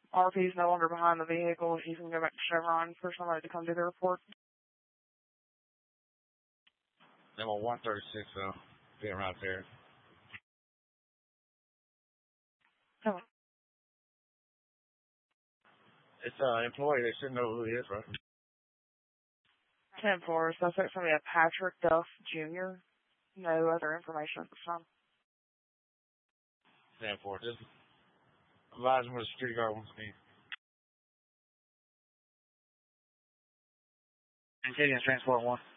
RP is no longer behind the vehicle. He's going to go back to Chevron for somebody to come do the report. I'm on 136, so being right there. Come on. It's an employee. They should know who he is, right? 10-4. Suspect's going to be a Patrick Duff Jr. No other information at this time. 10-4. Just advise him where the security guard wants to be. Acadian Transport 1.